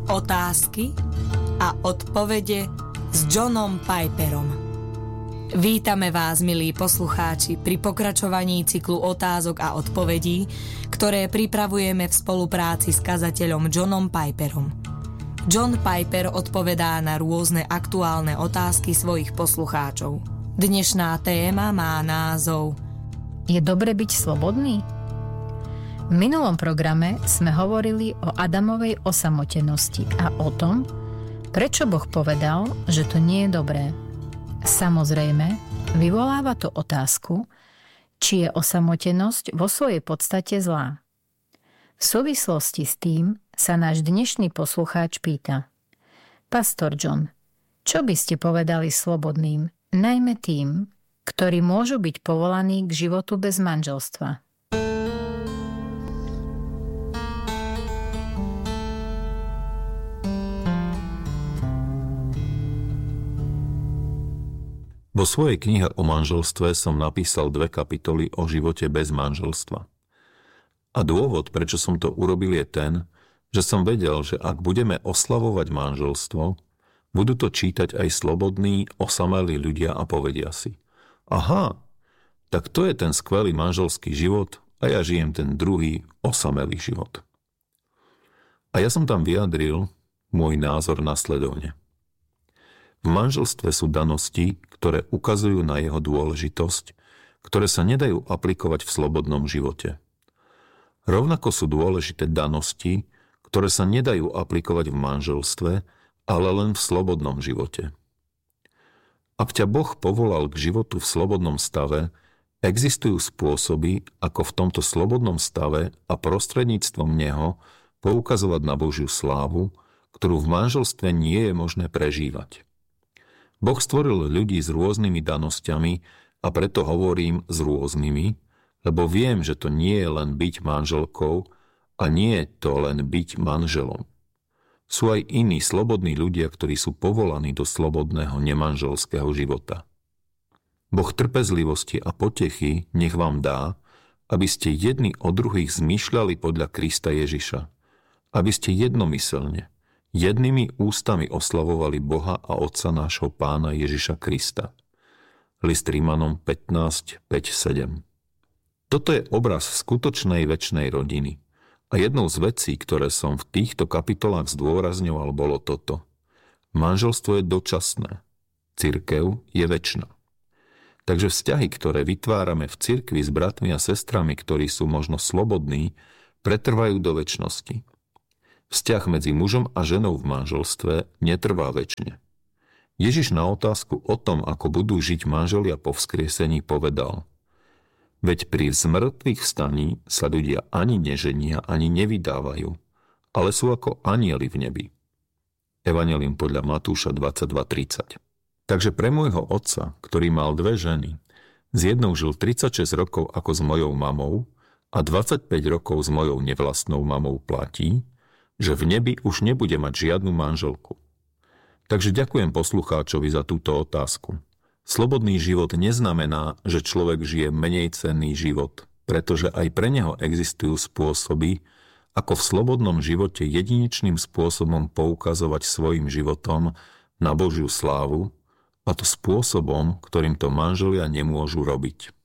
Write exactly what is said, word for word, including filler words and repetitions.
Otázky a odpovede s Johnom Piperom. Vítame vás, milí poslucháči, pri pokračovaní cyklu otázok a odpovedí, ktoré pripravujeme v spolupráci s kazateľom Johnom Piperom. John Piper odpovedá na rôzne aktuálne otázky svojich poslucháčov. Dnešná téma má názov Je dobre byť slobodný? V minulom programe sme hovorili o Adamovej osamotenosti a o tom, prečo Boh povedal, že to nie je dobré. Samozrejme, vyvoláva to otázku, či je osamotenosť vo svojej podstate zlá. V súvislosti s tým sa náš dnešný poslucháč pýta: Pastor John, čo by ste povedali slobodným, najmä tým, ktorí môžu byť povolaní k životu bez manželstva? Vo svojej knihe o manželstve som napísal dve kapitoly o živote bez manželstva. A dôvod, prečo som to urobil, je ten, že som vedel, že ak budeme oslavovať manželstvo, budú to čítať aj slobodní, osamelí ľudia a povedia si: aha, tak to je ten skvelý manželský život a ja žijem ten druhý, osamelý život. A ja som tam vyjadril môj názor nasledovne. V manželstve sú danosti, ktoré ukazujú na jeho dôležitosť, ktoré sa nedajú aplikovať v slobodnom živote. Rovnako sú dôležité danosti, ktoré sa nedajú aplikovať v manželstve, ale len v slobodnom živote. Ak ťa Boh povolal k životu v slobodnom stave, existujú spôsoby, ako v tomto slobodnom stave a prostredníctvom neho poukazovať na Božiu slávu, ktorú v manželstve nie je možné prežívať. Boh stvoril ľudí s rôznymi danosťami a preto hovorím s rôznymi, lebo viem, že to nie je len byť manželkou a nie je to len byť manželom. Sú aj iní slobodní ľudia, ktorí sú povolaní do slobodného nemanželského života. Boh trpezlivosti a potechy nech vám dá, aby ste jedni o druhých zmýšľali podľa Krista Ježiša, aby ste jednomyselne, jednými ústami oslavovali Boha a Otca nášho Pána Ježiša Krista. List Rímanom pätnásť, päť, sedem. Toto je obraz skutočnej večnej rodiny. A jednou z vecí, ktoré som v týchto kapitolách zdôrazňoval, bolo toto. Manželstvo je dočasné. Cirkev je večná. Takže vzťahy, ktoré vytvárame v cirkvi s bratmi a sestrami, ktorí sú možno slobodní, pretrvajú do večnosti. Vzťah medzi mužom a ženou v manželstve netrvá večne. Ježiš na otázku o tom, ako budú žiť manželia po vzkriesení, povedal: Veď pri zmrtvých vstaní sa ľudia ani neženia, ani nevydávajú, ale sú ako anjeli v nebi. Evanjelium podľa Matúša dvadsaťdva tridsať. Takže pre môjho otca, ktorý mal dve ženy, s jednou žil tridsaťšesť rokov ako s mojou mamou a dvadsaťpäť rokov s mojou nevlastnou mamou, platí, že v nebi už nebude mať žiadnu manželku. Takže ďakujem poslucháčovi za túto otázku. Slobodný život neznamená, že človek žije menej cenný život, pretože aj pre neho existujú spôsoby, ako v slobodnom živote jedinečným spôsobom poukazovať svojim životom na Božiu slávu, a to spôsobom, ktorým to manželia nemôžu robiť.